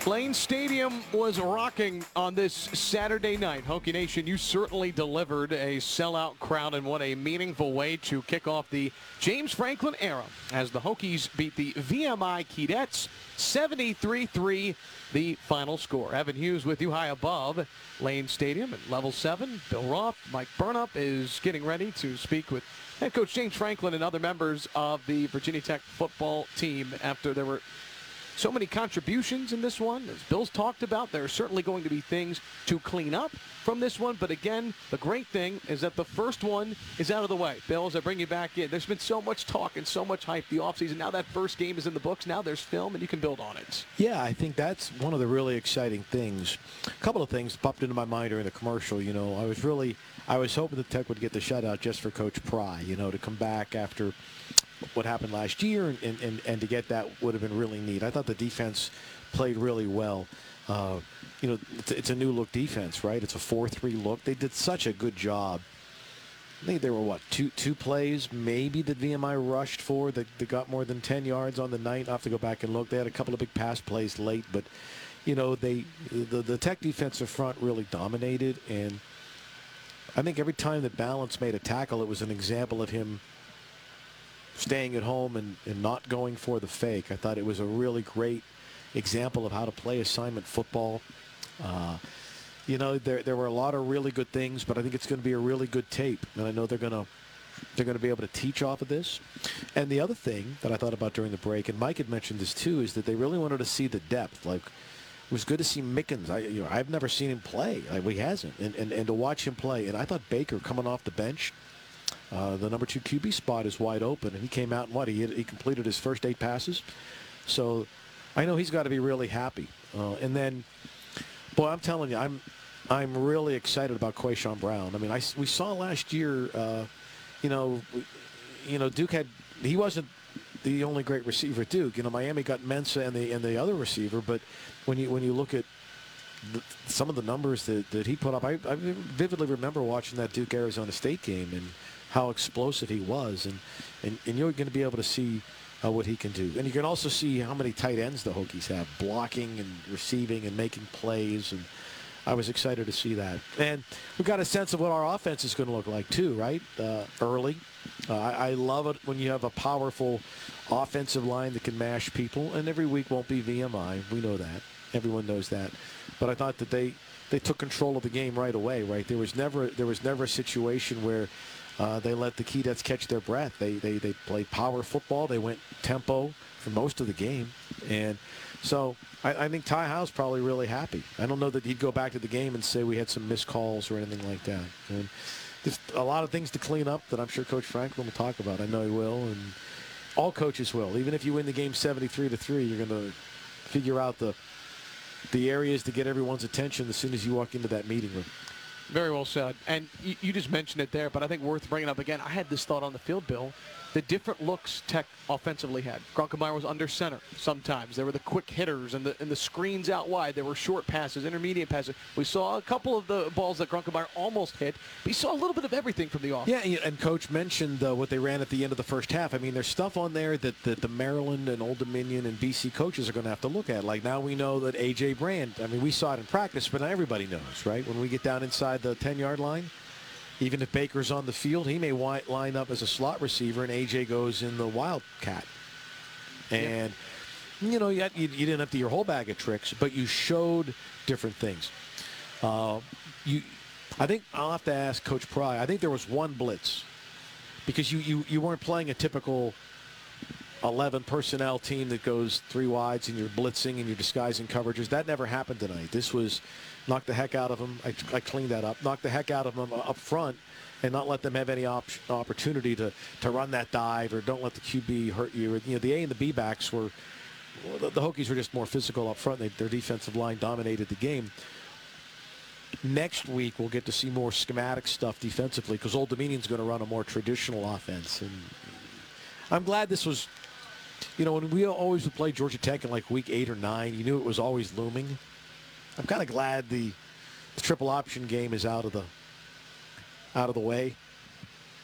Lane Stadium was rocking on this Saturday night. Hokie Nation, you certainly delivered a sellout crowd and what a meaningful way to kick off the James Franklin era as the Hokies beat the VMI Keydets 73-3, the final score. Evan Hughes with you high above Lane Stadium at level 7. Bill Roth, Mike Burnup is getting ready to speak with head coach James Franklin and other members of the Virginia Tech football team after there were so many contributions in this one. As Bill's talked about, there are certainly going to be things to clean up from this one. But again, the great thing is that the first one is out of the way. Bill, as I bring you back in, there's been so much talk and so much hype the offseason. Now that first game is in the books. Now there's film, and you can build on it. Yeah, I think that's one of the really exciting things. A couple of things popped into my mind during the commercial. You know, I was hoping that Tech would get the shutout just for Coach Pry, you know, to come back after what happened last year, and to get that would have been really neat. I thought the defense played really well. You know, it's a new look defense, right? It's a 4-3 look. They did such a good job. I think there were, what, two plays maybe that VMI rushed for that got more than 10 yards on the night. I'll have to go back and look. They had a couple of big pass plays late, but, you know, the Tech defensive front really dominated, and I think every time that Balance made a tackle, it was an example of him staying at home and not going for the fake. I thought it was a really great example of how to play assignment football. You know, there were a lot of really good things, but I think it's going to be a really good tape, and I know they're going to be able to teach off of this. And the other thing that I thought about during the break, and Mike had mentioned this too, is that they really wanted to see the depth. Like, it was good to see Mickens. I've never seen him play. Like, he hasn't, and to watch him play. And I thought Baker coming off the bench, the number 2 QB spot is wide open, and he came out and he completed his first 8 passes. So I know he's got to be really happy. And then, boy, I'm telling you, I'm really excited about Quayshawn Brown. I mean, we saw last year, you know, Duke he wasn't the only great receiver at Duke. You know, Miami got Mensah and the other receiver, but when you look at some of the numbers that he put up, I vividly remember watching that Duke-Arizona State game and how explosive he was, and you're going to be able to see what he can do. And you can also see how many tight ends the Hokies have, blocking and receiving and making plays, and I was excited to see that. And we've got a sense of what our offense is going to look like too, right? Early. I love it when you have a powerful offensive line that can mash people, and every week won't be VMI. We know that. Everyone knows that. But I thought that they took control of the game right away, right? There was never a situation where they let the Keydets catch their breath. They played power football. They went tempo for most of the game. And so I think Ty Howe's probably really happy. I don't know that he'd go back to the game and say we had some missed calls or anything like that. And just a lot of things to clean up that I'm sure Coach Franklin will talk about. I know he will, and all coaches will. Even if you win the game 73-3, you're going to figure out the areas to get everyone's attention as soon as you walk into that meeting room. Very well said. And you just mentioned it there, but I think worth bringing up again. I had this thought on the field, Bill. The different looks Tech offensively had. Grunkemeyer was under center sometimes. There were the quick hitters and the screens out wide. There were short passes, intermediate passes. We saw a couple of the balls that Grunkemeyer almost hit, but you saw a little bit of everything from the offense. Yeah, and Coach mentioned what they ran at the end of the first half. I mean, there's stuff on there that the Maryland and Old Dominion and BC coaches are going to have to look at. Like, now we know that A.J. Brand, I mean, we saw it in practice, but not everybody knows, right? When we get down inside the 10-yard line, even if Baker's on the field, he may line up as a slot receiver, and A.J. goes in the wildcat. And, you know, you didn't have your whole bag of tricks, but you showed different things. I think I'll have to ask Coach Pry. I think there was one blitz because you weren't playing a typical 11 personnel team that goes 3 wides and you're blitzing and you're disguising coverages. That never happened tonight. This was knock the heck out of them. I cleaned that up. Knock the heck out of them up front and not let them have any opportunity to run that dive, or don't let the QB hurt you. You know, the A and the B backs were, the Hokies were just more physical up front. Their defensive line dominated the game. Next week, we'll get to see more schematic stuff defensively because Old Dominion's going to run a more traditional offense. And I'm glad this was, you know, when we always would play Georgia Tech in like week 8 or 9, you knew it was always looming. I'm kind of glad the triple option game is out of the way.